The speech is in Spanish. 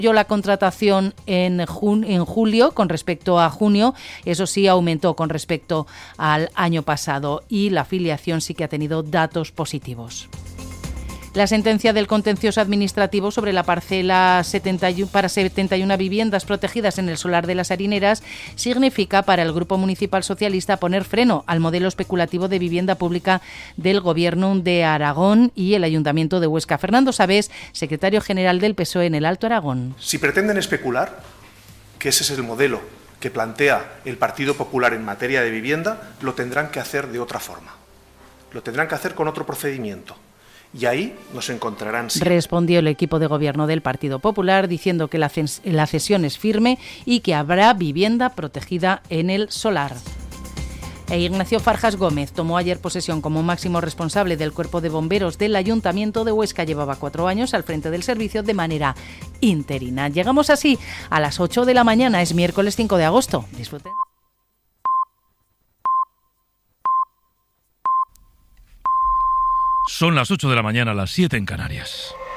La contratación en julio con respecto a junio, eso sí aumentó con respecto al año pasado y la afiliación sí que ha tenido datos positivos. La sentencia del contencioso administrativo sobre la parcela 71 para 71 viviendas protegidas en el solar de las Harineras significa para el Grupo Municipal Socialista poner freno al modelo especulativo de vivienda pública del Gobierno de Aragón y el Ayuntamiento de Huesca. Fernando Sabés, secretario general del PSOE en el Alto Aragón. Si pretenden especular, que ese es el modelo que plantea el Partido Popular en materia de vivienda, lo tendrán que hacer de otra forma. Lo tendrán que hacer con otro procedimiento. Y ahí nos encontrarán. Respondió el equipo de gobierno del Partido Popular diciendo que la cesión es firme y que habrá vivienda protegida en el solar. Ignacio Farjas Gómez tomó ayer posesión como máximo responsable del Cuerpo de Bomberos del Ayuntamiento de Huesca. Llevaba 4 años al frente del servicio de manera interina. Llegamos así a las 8 de la mañana, es miércoles 5 de agosto. Disfruten. Son las 8 de la mañana, las 7 en Canarias.